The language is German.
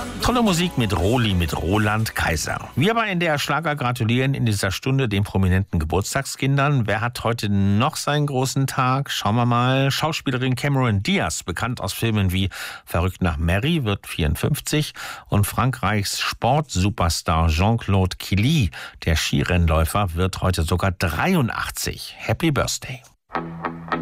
Tolle Musik mit Roli, mit Roland Kaiser. Wir bei NDR Schlager gratulieren in dieser Stunde den prominenten Geburtstagskindern. Wer hat heute noch seinen großen Tag? Schauen wir mal. Schauspielerin Cameron Diaz, bekannt aus Filmen wie Verrückt nach Mary, wird 54. Und Frankreichs Sportsuperstar Jean-Claude Killy, der Skirennläufer, wird heute sogar 83. Happy Birthday.